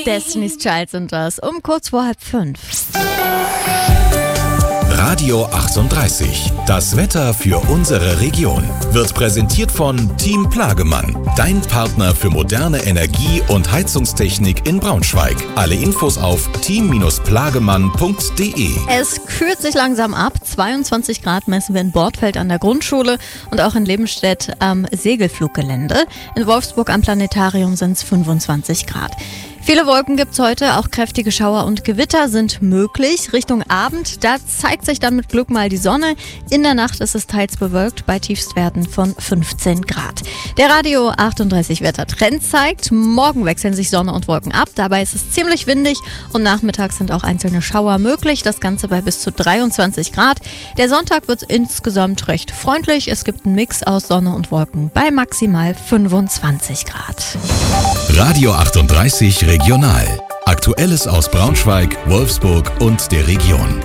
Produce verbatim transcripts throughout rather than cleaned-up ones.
Destiny's Child sind das, um kurz vor halb fünf. Radio achtunddreißig. Das Wetter für unsere Region wird präsentiert von Team Plagemann. Dein Partner für moderne Energie- und Heizungstechnik in Braunschweig. Alle Infos auf team plagemann punkt de. Es kühlt sich langsam ab. zweiundzwanzig Grad messen wir in Bortfeld an der Grundschule und auch in Lebenstedt am Segelfluggelände. In Wolfsburg am Planetarium sind es fünfundzwanzig Grad. Viele Wolken gibt's heute, auch kräftige Schauer und Gewitter sind möglich. Richtung Abend, da zeigt sich dann mit Glück mal die Sonne. In der Nacht ist es teils bewölkt bei Tiefstwerten von fünfzehn Grad. Der Radio achtunddreißig Wettertrend zeigt, morgen wechseln sich Sonne und Wolken ab. Dabei ist es ziemlich windig und nachmittags sind auch einzelne Schauer möglich. Das Ganze bei bis zu dreiundzwanzig Grad. Der Sonntag wird insgesamt recht freundlich. Es gibt einen Mix aus Sonne und Wolken bei maximal fünfundzwanzig Grad. Radio achtunddreißig Regional. Aktuelles aus Braunschweig, Wolfsburg und der Region.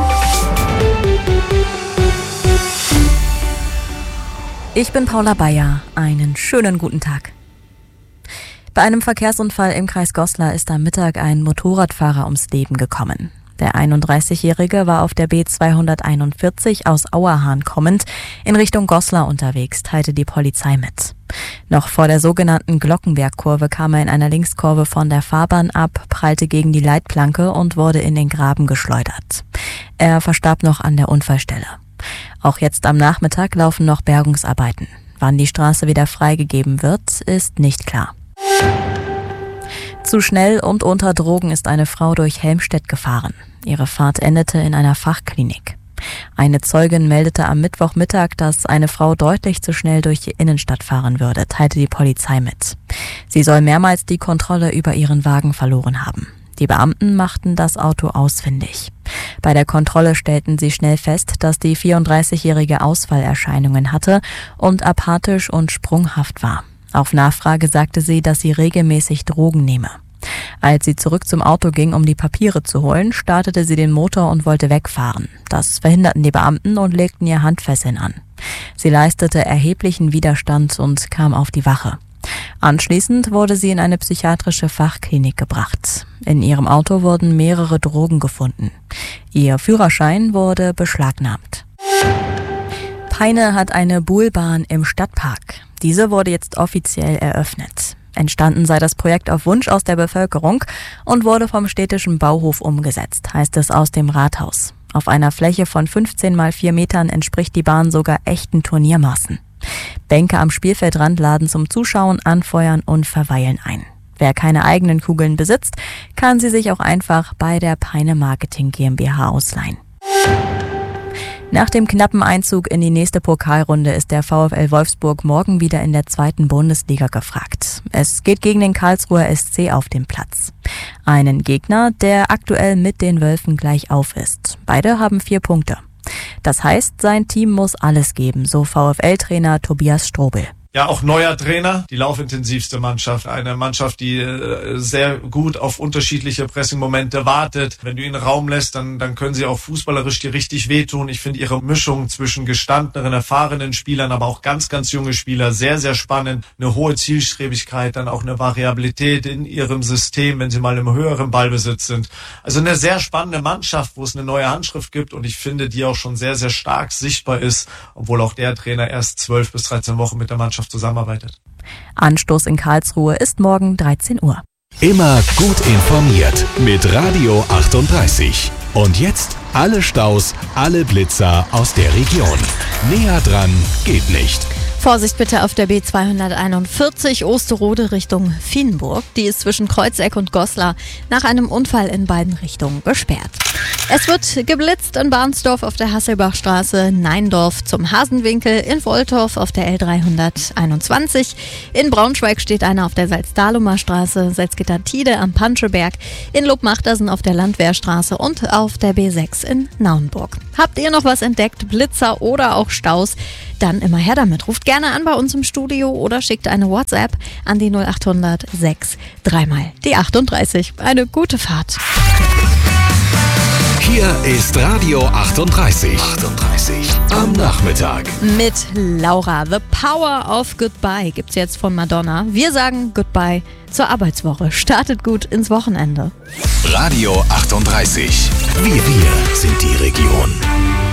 Ich bin Paula Bayer. Einen schönen guten Tag. Bei einem Verkehrsunfall im Kreis Goslar ist am Mittag ein Motorradfahrer ums Leben gekommen. Der einunddreißigjährige war auf der B zweihunderteinundvierzig aus Auerhahn kommend in Richtung Goslar unterwegs, teilte die Polizei mit. Noch vor der sogenannten Glockenbergkurve kam er in einer Linkskurve von der Fahrbahn ab, prallte gegen die Leitplanke und wurde in den Graben geschleudert. Er verstarb noch an der Unfallstelle. Auch jetzt am Nachmittag laufen noch Bergungsarbeiten. Wann die Straße wieder freigegeben wird, ist nicht klar. Zu schnell und unter Drogen ist eine Frau durch Helmstedt gefahren. Ihre Fahrt endete in einer Fachklinik. Eine Zeugin meldete am Mittwochmittag, dass eine Frau deutlich zu schnell durch die Innenstadt fahren würde, teilte die Polizei mit. Sie soll mehrmals die Kontrolle über ihren Wagen verloren haben. Die Beamten machten das Auto ausfindig. Bei der Kontrolle stellten sie schnell fest, dass die vierunddreißigjährige Ausfallerscheinungen hatte und apathisch und sprunghaft war. Auf Nachfrage sagte sie, dass sie regelmäßig Drogen nehme. Als sie zurück zum Auto ging, um die Papiere zu holen, startete sie den Motor und wollte wegfahren. Das verhinderten die Beamten und legten ihr Handfesseln an. Sie leistete erheblichen Widerstand und kam auf die Wache. Anschließend wurde sie in eine psychiatrische Fachklinik gebracht. In ihrem Auto wurden mehrere Drogen gefunden. Ihr Führerschein wurde beschlagnahmt. Peine hat eine Buhlbahn im Stadtpark. Diese wurde jetzt offiziell eröffnet. Entstanden sei das Projekt auf Wunsch aus der Bevölkerung und wurde vom städtischen Bauhof umgesetzt, heißt es aus dem Rathaus. Auf einer Fläche von fünfzehn mal vier Metern entspricht die Bahn sogar echten Turniermaßen. Bänke am Spielfeldrand laden zum Zuschauen, Anfeuern und Verweilen ein. Wer keine eigenen Kugeln besitzt, kann sie sich auch einfach bei der Peine Marketing GmbH ausleihen. Nach dem knappen Einzug in die nächste Pokalrunde ist der VfL Wolfsburg morgen wieder in der zweiten Bundesliga gefragt. Es geht gegen den Karlsruher S C auf den Platz. Einen Gegner, der aktuell mit den Wölfen gleich auf ist. Beide haben vier Punkte. Das heißt, sein Team muss alles geben, so VfL-Trainer Tobias Strobel. Ja, auch neuer Trainer, die laufintensivste Mannschaft, eine Mannschaft, die äh, sehr gut auf unterschiedliche Pressing-Momente wartet. Wenn du ihnen Raum lässt, dann dann können sie auch fußballerisch dir richtig wehtun. Ich finde ihre Mischung zwischen gestandenen, erfahrenen Spielern, aber auch ganz, ganz junge Spieler sehr, sehr spannend. Eine hohe Zielstrebigkeit, dann auch eine Variabilität in ihrem System, wenn sie mal im höheren Ballbesitz sind. Also eine sehr spannende Mannschaft, wo es eine neue Handschrift gibt und ich finde, die auch schon sehr, sehr stark sichtbar ist, obwohl auch der Trainer erst zwölf bis dreizehn Wochen mit der Mannschaft zusammenarbeitet. Anstoß in Karlsruhe ist morgen dreizehn Uhr. Immer gut informiert mit Radio achtunddreißig. Und jetzt alle Staus, alle Blitzer aus der Region. Näher dran geht nicht. Vorsicht bitte auf der B zweihunderteinundvierzig Osterode Richtung Vienburg. Die ist zwischen Kreuzeck und Goslar nach einem Unfall in beiden Richtungen gesperrt. Es wird geblitzt in Barnsdorf auf der Hasselbachstraße, Neindorf zum Hasenwinkel, in Woltorf auf der L dreihunderteinundzwanzig. In Braunschweig steht einer auf der Salzdalumer Straße, Salzgitter-Tide am Panscheberg, in Lobmachtersen auf der Landwehrstraße und auf der B sechs in Naunburg. Habt ihr noch was entdeckt, Blitzer oder auch Staus? Dann immer her damit. Ruft gerne an bei uns im Studio oder schickt eine WhatsApp an die null achthundert sechs dreimal die achtunddreißig. Eine gute Fahrt. Hier ist Radio achtunddreißig. achtunddreißig. am Nachmittag. Mit Laura. The Power of Goodbye gibt's jetzt von Madonna. Wir sagen Goodbye zur Arbeitswoche. Startet gut ins Wochenende. Radio achtunddreißig. Wir, wir sind die Region.